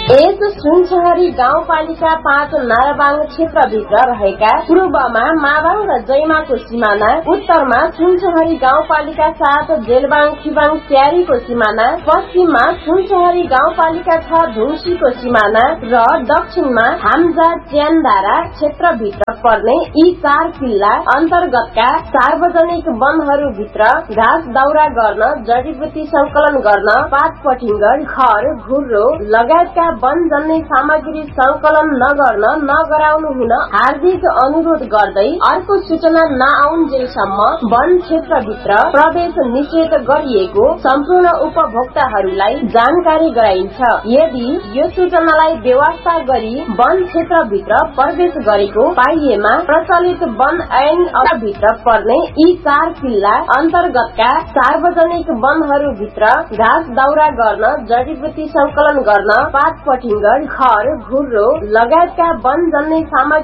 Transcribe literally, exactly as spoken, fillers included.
यस सुनसहरी गाउँपालिका पाँच नाराबाङ क्षेत्रभित्र रहेका पूर्वमा माबाङ र जैमाको सिमाना, उत्तरमा सुनसहरी गाउँपालिका सात जेलबाङ खिबाङ स्यारीको सिमाना, पश्चिममा सुनसहरी गाउँपालिका छ धुङ्सीको सिमाना र दक्षिणमा हाम्जा च्यानदारा क्षेत्रभित्र पर्ने यी चार किल्ला अन्तर्गतका सार्वजनिक वनहरूभित्र घाँस दाउरा गर्न, जडीबुटी संकलन गर्न, पात पटिङ्गर, खर, घुर्रो लगायतका वन जन्य सामग्री संकलन नगर्न नगराउनु हुन हार्दिक अनुरोध गर्दै अर्को सूचना नआउन्जेलसम्म वन क्षेत्रभित्र प्रवेश निषेध गरिएको सम्पूर्ण उपभोक्ताहरूलाई जानकारी गराइन्छ। यदि यो सूचनालाई बेवास्ता गरी वन क्षेत्रभित्र प्रवेश गरेको पाइएमा प्रचलित वन ऐन भित्र पर्ने यी चार किल्ला अन्तर्गतका सार्वजनिक वनहरूभित्र घाँस दाउरा गर्न, जडीबुटी संकलन गर्न, पात पटिङ्गर, खर, घुर्रो लगायतका वन जन्य सामग्री